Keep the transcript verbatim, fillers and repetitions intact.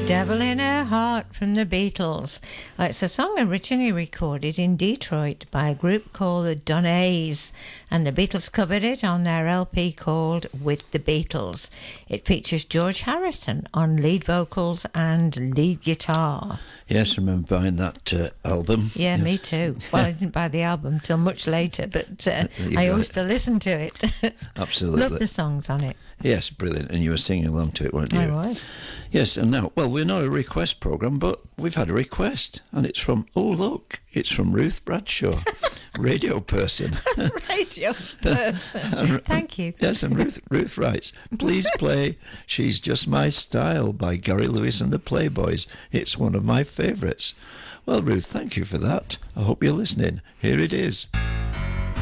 Devil in Her Heart from the Beatles. Uh, It's a song originally recorded in Detroit by a group called the Donnays, and the Beatles covered it on their L P called With the Beatles. It features George Harrison on lead vocals and lead guitar. Yes, I remember buying that uh, album. Yeah, yes. me too. Well, I didn't buy the album till much later, but uh, I right. used to listen to it. Absolutely. Love the songs on it. Yes, brilliant. And you were singing along to it, weren't you? I was. Yes, and now, well, we're not a request programme, but we've had a request, and it's from, oh, look, it's from Ruth Bradshaw, radio person. Radio person. Thank you. Yes, and Ruth, Ruth writes, please play She's Just My Style by Gary Lewis and the Playboys. It's one of my favourites. Well, Ruth, thank you for that. I hope you're listening. Here it is.